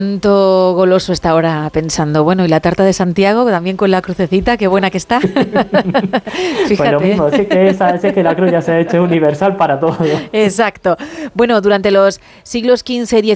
Tanto goloso está ahora pensando, bueno, y la tarta de Santiago, también con la crucecita, qué buena que está. Fíjate. Pues lo mismo, sí que la cruz ya se ha hecho universal para todos. Exacto. Bueno, durante los siglos XV y